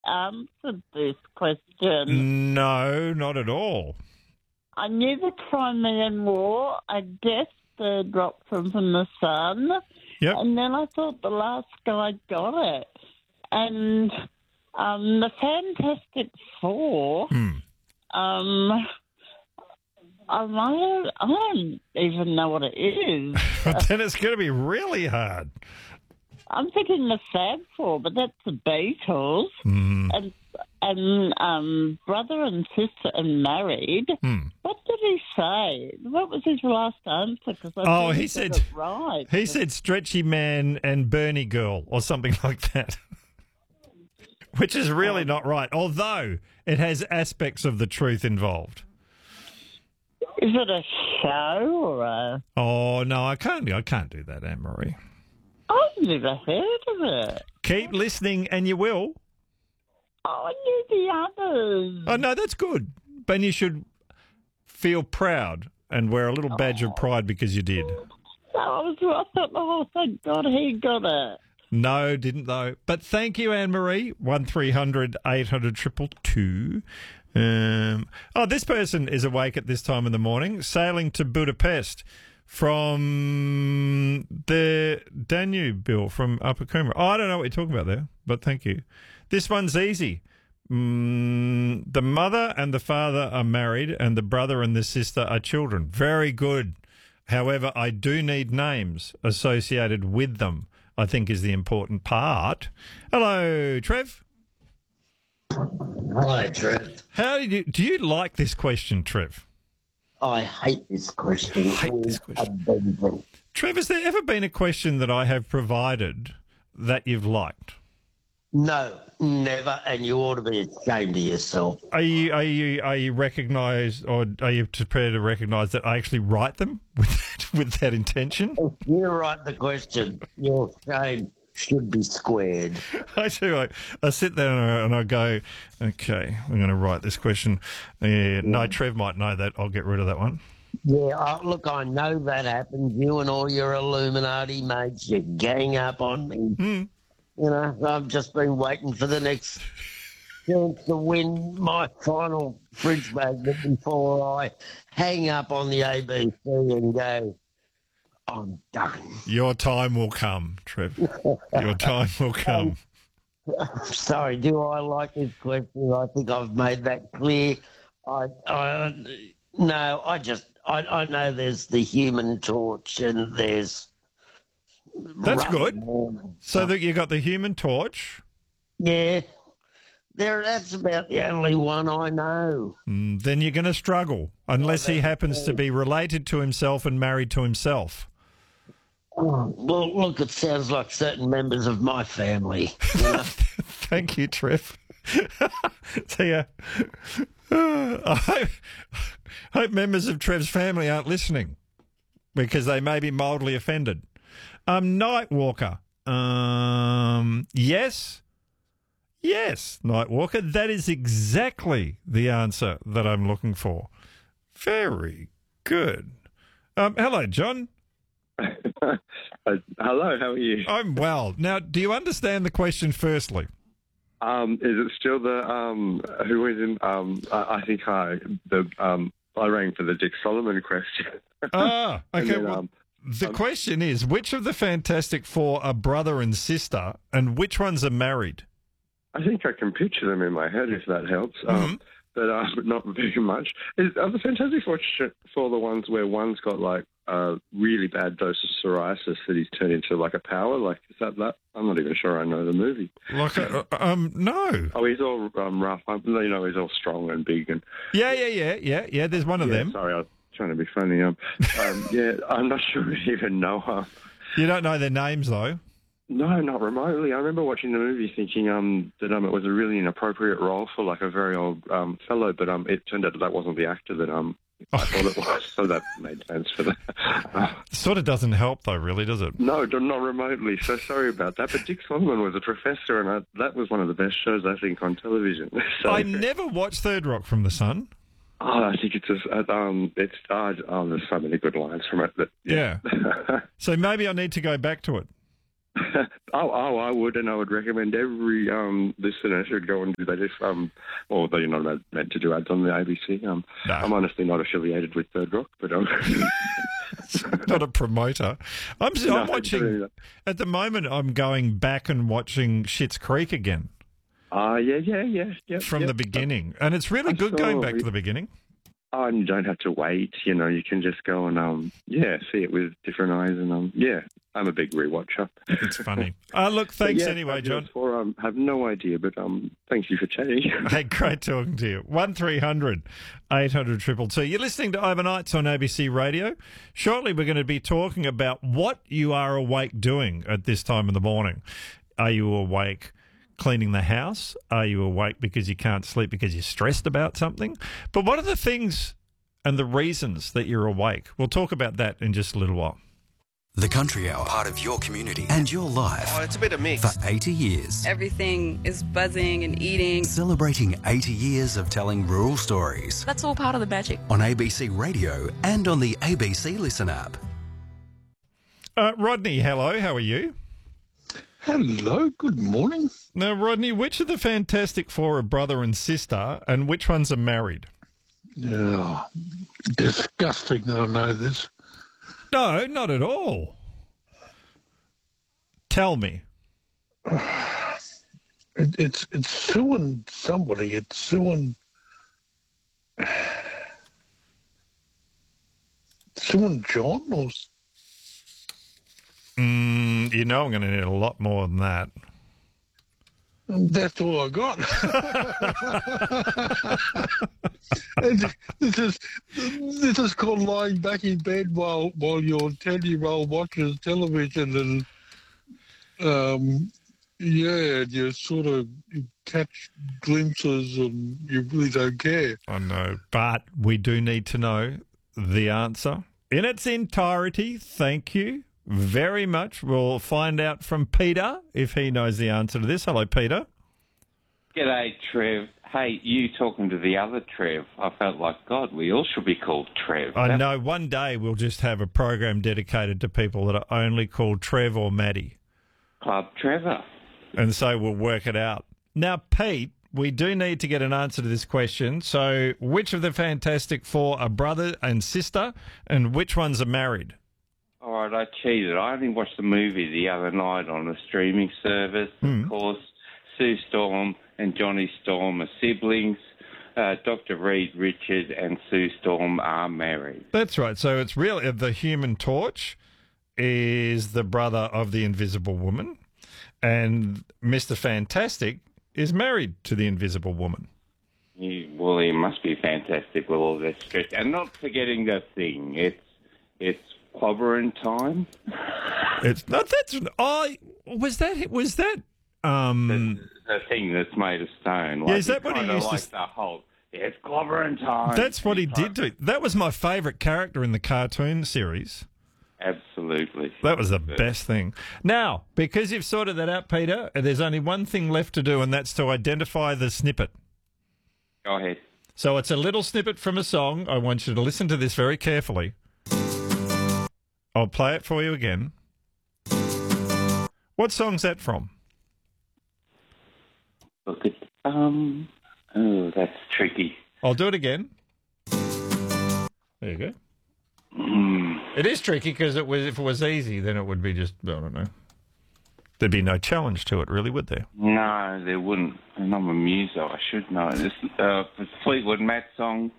answered this question. No, not at all. I knew the Crimean War. I guessed Third Rock from the Sun. Yep. And then I thought the last guy got it. And the Fantastic Four, I don't even know what it is. Then it's going to be really hard. I'm thinking the Fab Four, but that's the Beatles. And brother and sister and married. What did he say? What was his last answer? He said it right. He said Stretchy Man and Bernie Girl or something like that, which is really not right. Although it has aspects of the truth involved. Is it a show or a? Oh no, I can't do that, Anne-Marie. I've never heard of it. Keep listening, and you will. Oh, I knew the others. Oh, no, that's good. But you should feel proud and wear a little badge of pride because you did. I thought, thank God he got it. No, didn't though. But thank you, Anne-Marie. 1300 800 222. This person is awake at this time in the morning, sailing to Budapest from the Danube, Bill, from Upper Coomera. I don't know what you're talking about there, but thank you. This one's easy. The mother and the father are married and the brother and the sister are children. Very good. However, I do need names associated with them, I think is the important part. Hello, Trev. Hi, Trev. Do you like this question, Trev? I hate this question. Trev, has there ever been a question that I have provided that you've liked? No, never, and you ought to be ashamed of yourself. Are you recognised, or are you prepared to recognise that I actually write them with that intention? If you write the question, your shame should be squared. I do. I sit there and I go, okay, I'm going to write this question. No, Trev might know that. I'll get rid of that one. Yeah, look, I know that happens. You and all your Illuminati mates, you gang up on me. You know, I've just been waiting for the next chance to win my final fridge magnet before I hang up on the ABC and go, I'm done. Your time will come, Trev. Your time will come. Sorry, do I like this question? I think I've made that clear. I know there's the Human Torch and there's... That's good. So that you got the Human Torch. Yeah. That's about the only one I know. Then you're going to struggle, unless he happens to be related to himself and married to himself. Oh, well, look, it sounds like certain members of my family. You know? Thank you, Trev. So, I hope members of Trev's family aren't listening because they may be mildly offended. Nightwalker. Yes, Nightwalker. That is exactly the answer that I'm looking for. Very good. Hello, John. Hello, how are you? I'm well. Now, do you understand the question firstly? Is it still the who is in? I think I rang for the Dick Solomon question. Okay. Then, the question is, which of the Fantastic Four are brother and sister, and which ones are married? I think I can picture them in my head if that helps. But not very much. Are the Fantastic Four the ones where one's got like a really bad dose of psoriasis that he's turned into like a power? Like, is that? I'm not even sure I know the movie. Like, no. Oh, he's all rough. You know, he's all strong and big and. Yeah. There's one of them. Sorry, I was trying to be funny. Yeah, I'm not sure I even know her. You don't know their names though. No, not remotely. I remember watching the movie thinking that it was a really inappropriate role for like a very old fellow, but it turned out that wasn't the actor that I thought it was, so that made sense for that. Sort of doesn't help though, really, does it? No, not remotely. So sorry about that. But Dick Solomon was a professor, and that was one of the best shows I think on television. So, I never watched Third Rock from the Sun. Oh, I think there's so many good lines from it. That, yeah. So maybe I need to go back to it. I would, and I would recommend every listener should go and do that if although you're not meant to do ads on the ABC. No. I'm honestly not affiliated with Third Rock, but Not a promoter. I'm watching at the moment. I'm going back and watching Schitt's Creek again. Yeah. From the beginning, and it's really good going back to the beginning. Oh, and you don't have to wait. You know, you can just go and see it with different eyes. And I'm a big rewatcher. It's funny. Look, thanks anyway, John. I have no idea, but thank you for chatting. Hey, great talking to you. 1300 800 222. You're listening to Overnights on ABC Radio. Shortly, we're going to be talking about what you are awake doing at this time in the morning. Are you awake cleaning the house? Are you awake because you can't sleep because you're stressed about something? But what are the things and the reasons that you're awake? We'll talk about that in just a little while. The Country Hour, part of your community and your life. Oh, it's a bit of mix. For 80 years. Everything is buzzing and eating. Celebrating 80 years of telling rural stories. That's all part of the magic. On ABC Radio and on the ABC Listen app. Rodney, hello. How are you? Hello, good morning. Now, Rodney, which of the Fantastic Four are brother and sister, and which ones are married? Oh, disgusting that I know this. No, not at all. Tell me. It's Sue and somebody. It's Sue and John, or you know I'm going to need a lot more than that. That's all I got. This is called lying back in bed while your 10-year-old watches television, and you sort of catch glimpses and you really don't care. I know, but we do need to know the answer in its entirety. Thank you very much. We'll find out from Peter if he knows the answer to this. Hello, Peter. G'day, Trev. Hey, you talking to the other Trev. I felt like, God, we all should be called Trev. I know. One day we'll just have a program dedicated to people that are only called Trev or Maddie. Club Trevor. And so we'll work it out. Now, Pete, we do need to get an answer to this question. So which of the Fantastic Four are brother and sister, and which ones are married? All right, I cheated. I only watched the movie the other night on a streaming service. Of course, Sue Storm and Johnny Storm are siblings. Dr. Reed Richard and Sue Storm are married. That's right. So it's really the Human Torch is the brother of the Invisible Woman, and Mr. Fantastic is married to the Invisible Woman. He must be fantastic with all this stress. And not forgetting the thing. It's clobbering time. It's not. That's. Was that. The thing that's made of stone. Like, is that what he used like to? The whole. It's clobbering time. That's what he did do. That was my favourite character in the cartoon series. Absolutely. That was the best thing. Now, because you've sorted that out, Peter, there's only one thing left to do, and that's to identify the snippet. Go ahead. So it's a little snippet from a song. I want you to listen to this very carefully. I'll play it for you again. What song's that from? Look at that's tricky. I'll do it again. There you go. It is tricky because if it was easy, then it would be just, I don't know. There'd be no challenge to it, really, would there? No, there wouldn't. And I'm a muso. I should know. This Fleetwood Mac song.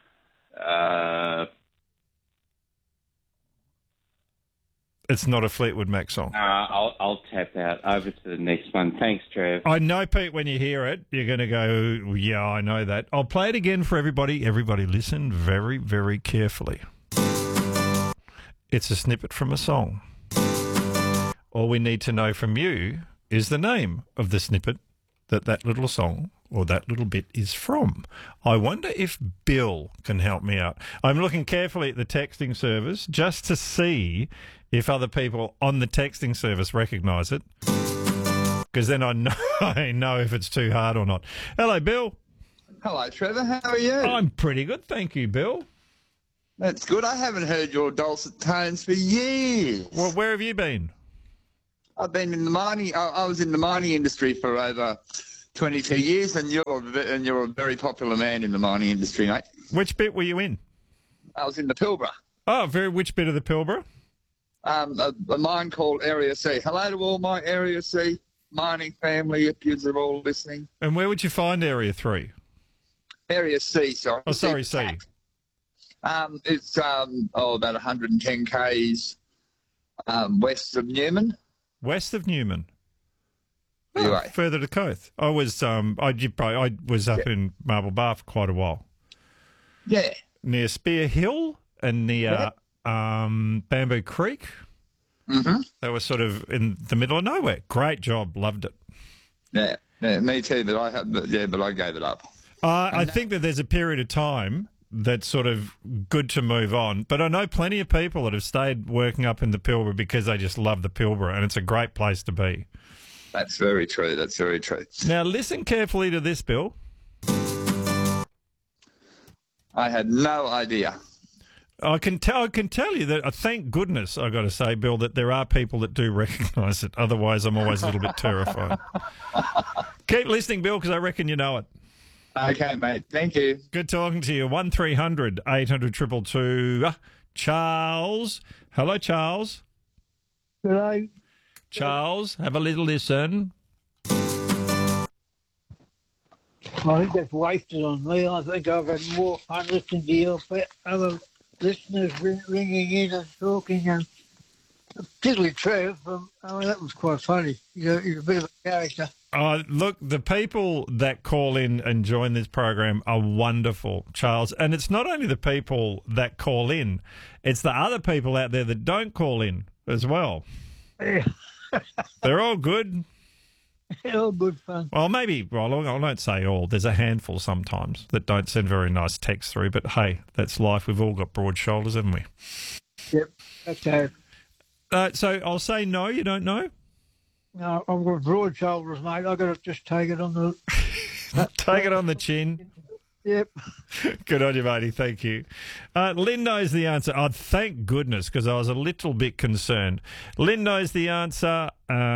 It's not a Fleetwood Mac song. I'll tap out. Over to the next one. Thanks, Trev. I know, Pete, when you hear it, you're going to go, yeah, I know that. I'll play it again for everybody. Everybody listen very, very carefully. It's a snippet from a song. All we need to know from you is the name of the snippet that little song or that little bit is from. I wonder if Bill can help me out. I'm looking carefully at the texting service just to see if other people on the texting service recognise it, because then I know if it's too hard or not. Hello, Bill. Hello, Trevor. How are you? I'm pretty good, thank you, Bill. That's good. I haven't heard your dulcet tones for years. Well, where have you been? I've been in the mining. I was in the mining industry for over 22 years, and you're a very popular man in the mining industry, mate. Which bit were you in? I was in the Pilbara. Oh, which bit of the Pilbara? A mine called Area C. Hello to all my Area C mining family, if you're all listening. And where would you find Area 3? Area C, sorry. Oh, sorry, C. It's about 110 k's west of Newman. West of Newman. Anyway. Further to Coath. I was up in Marble Bar for quite a while. Yeah. Near Spear Hill and near Bamboo Creek. Mm-hmm. They were sort of in the middle of nowhere. Great job. Loved it. Yeah, me too, but I gave it up. I think that there's a period of time that's sort of good to move on. But I know plenty of people that have stayed working up in the Pilbara because they just love the Pilbara, and it's a great place to be. That's very true. That's very true. Now, listen carefully to this, Bill. I had no idea. I can tell you that, thank goodness, I got to say, Bill, that there are people that do recognise it. Otherwise, I'm always a little bit terrified. Keep listening, Bill, because I reckon you know it. Okay, mate. Thank you. Good talking to you. 1300 800 222. Charles. Hello, Charles. Hello. Charles, have a little listen. I think that's wasted on me. I think I've had more fun listening to your other listeners ringing in and talking, and particularly Trev. That was quite funny. You're a bit of a character. Look, the people that call in and join this program are wonderful, Charles. And it's not only the people that call in, it's the other people out there that don't call in as well. Yeah. They're all good. All good fun. Well, maybe, I won't say all. There's a handful sometimes that don't send very nice texts through. But, hey, that's life. We've all got broad shoulders, haven't we? Yep. Okay. So I'll say no, you don't know? No, I've got broad shoulders, mate. I've got to just take it on the... Take it on the chin. Yep. Good on you, matey. Thank you. Lynn knows the answer. Oh, thank goodness, because I was a little bit concerned. Lynn knows the answer.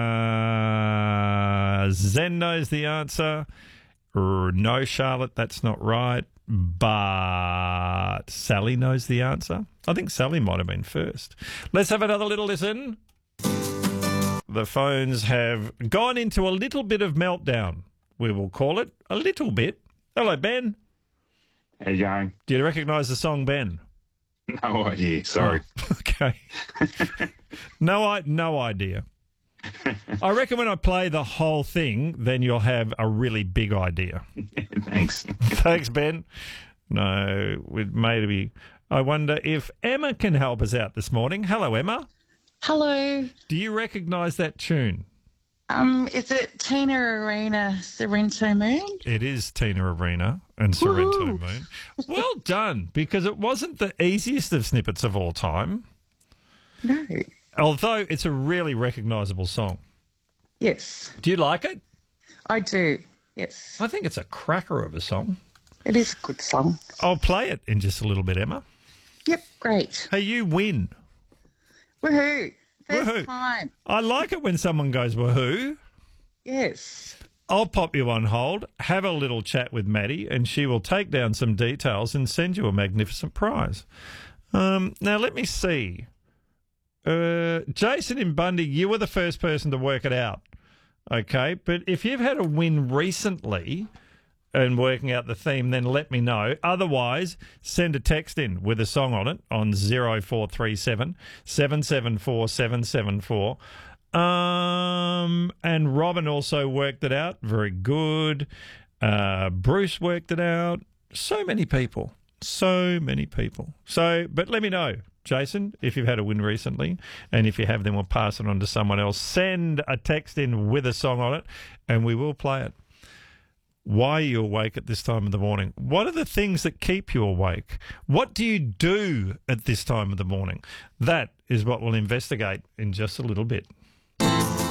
Zen knows the answer. No, Charlotte, that's not right. But Sally knows the answer. I think Sally might have been first. Let's have another little listen. The phones have gone into a little bit of meltdown. We will call it a little bit. Hello, Ben. How you going? Do you recognise the song, Ben? No idea. Sorry. Oh, okay. No idea. I reckon when I play the whole thing, then you'll have a really big idea. Thanks. Thanks, Ben. No, maybe. I wonder if Emma can help us out this morning. Hello, Emma. Hello. Do you recognise that tune? Is it Tina Arena, Sorrento Moon? It is Tina Arena and Sorrento Moon. Well done, because it wasn't the easiest of snippets of all time. No. Although it's a really recognisable song. Yes. Do you like it? I do, yes. I think it's a cracker of a song. It is a good song. I'll play it in just a little bit, Emma. Yep, great. Hey, you win. Woohoo. First Woohoo. time. I like it when someone goes woohoo. Yes. I'll pop you on hold, have a little chat with Maddie, and she will take down some details and send you a magnificent prize. Now, let me see. Jason in Bundy, you were the first person to work it out. Okay, but if you've had a win recently and working out the theme, then let me know. Otherwise, send a text in with a song on it on 0437 774 774. And Robin also worked it out. Very good. Bruce worked it out. So many people. So, but let me know, Jason, if you've had a win recently. And if you have, then we'll pass it on to someone else. Send a text in with a song on it, and we will play it. Why are you awake at this time of the morning? What are the things that keep you awake? What do you do at this time of the morning? That is what we'll investigate in just a little bit.